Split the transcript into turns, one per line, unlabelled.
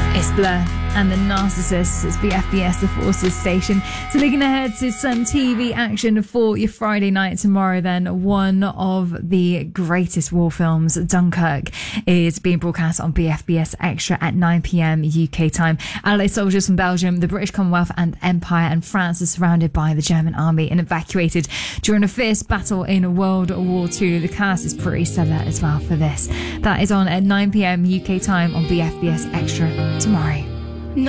It's Blur and the Narcissists. It's BFBS, the Forces station. So looking ahead to some TV action for your Friday night tomorrow then. One of the greatest war films, Dunkirk, is being broadcast on BFBS Extra at 9pm UK time. Allied soldiers from Belgium, the British Commonwealth and Empire and France are surrounded by the German army and evacuated during a fierce battle in World War II. The cast is pretty stellar as well for this. That is on at 9pm UK time on BFBS Extra tomorrow.